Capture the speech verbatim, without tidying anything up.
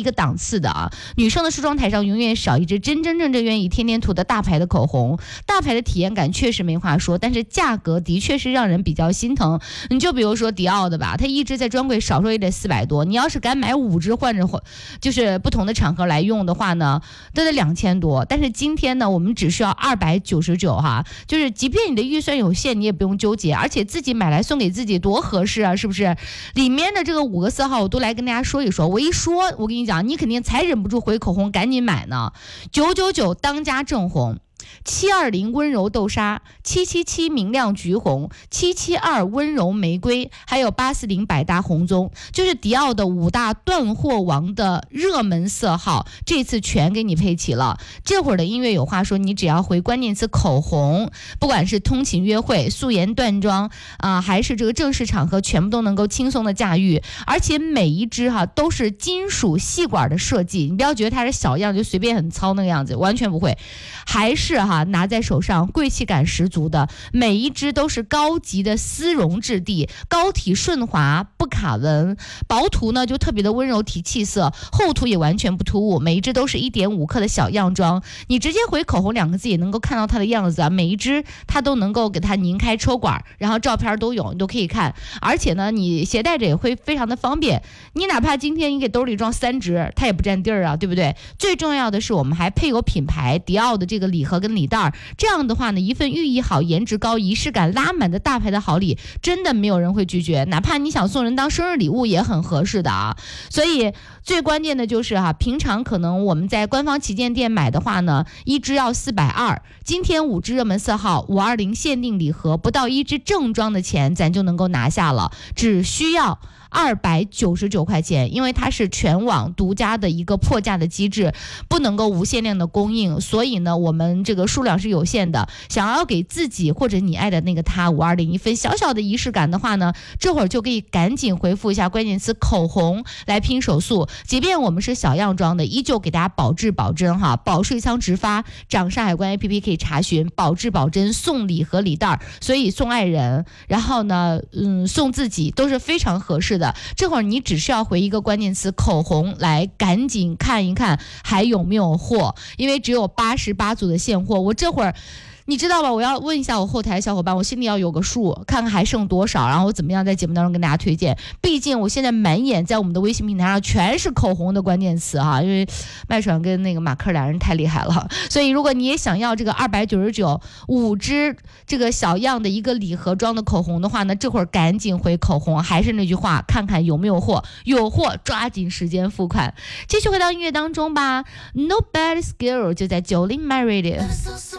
个档次的啊。女生的梳妆台上永远少一支真真正正愿意天天涂的大牌的口红，大牌的体验感确实没话说，但是价格的确是让人比较心疼。你就比如说迪奥的吧，它一支在专柜少说也得四百多，你要是敢买五支换着就是不同的场合来用的话呢，都得两千多。但是今天呢，我们只需要二百九十九哈，就是即便你的预算有限，你也不用纠结，而且自己买来送给自己多合适啊，是不是？里面的这个五个色号我都来跟大家说一说，我一说我跟你讲，你肯定才忍不住回口红赶紧买呢。九九九当家正红，七二零温柔豆沙，七七七明亮橘红，七七二温柔玫瑰，还有八四零百搭红棕，就是迪奥的五大断货王的热门色号，这次全给你配齐了。这会儿的音乐有话说，你只要回关键词口红，不管是通勤约会、素颜断妆啊、呃，还是这个正式场合，全部都能够轻松的驾驭。而且每一支哈都是金属细管的设计，你不要觉得它是小样就随便很糙那个样子，完全不会，还是哈拿在手上贵气感十足的，每一支都是高级的丝绒质地，高体顺滑不卡纹，薄涂呢就特别的温柔提气色，厚涂也完全不突兀，每一支都是 一点五 克的小样装，你直接回口红两个字也能够看到它的样子啊，每一支它都能够给它拧开抽管，然后照片都有，你都可以看，而且呢你携带着也会非常的方便，你哪怕今天你给兜里装三支它也不占地儿啊，对不对？最重要的是我们还配有品牌迪奥的这个礼盒跟礼袋，这样的话呢，一份寓意好、颜值高、仪式感拉满的大牌的好礼，真的没有人会拒绝，哪怕你想送人当生日礼物也很合适的啊。所以最关键的就是哈、啊，平常可能我们在官方旗舰店买的话呢，一支要四百二，今天五支热门色号五二零限定礼盒，不到一支正装的钱，咱就能够拿下了，只需要二百九十九块钱，因为它是全网独家的一个破价的机制，不能够无限量的供应，所以呢，我们这个数量是有限的。想要给自己或者你爱的那个他五二零一份小小的仪式感的话呢，这会儿就可以赶紧回复一下关键词口红来拼手速。即便我们是小样装的，依旧给大家保质保真哈，保税仓直发，掌上海关 A P P 可以查询，保质保真，送礼和礼袋，所以送爱人，然后呢，嗯，送自己都是非常合适的。这会儿你只需要回一个关键词口红来赶紧看一看还有没有货，因为只有八十八组的现货，我这会儿你知道吧，我要问一下我后台小伙伴，我心里要有个数，看看还剩多少，然后怎么样在节目当中跟大家推荐。毕竟我现在满眼在我们的微信平台上全是口红的关键词哈，因为麦爽跟那个马克俩人太厉害了，所以如果你也想要这个二百九十九五支这个小样的一个礼盒装的口红的话呢，这会儿赶紧回口红，还是那句话，看看有没有货，有货抓紧时间付款。继续回到音乐当中吧， Nobody's Girl 就在九零 My Radio。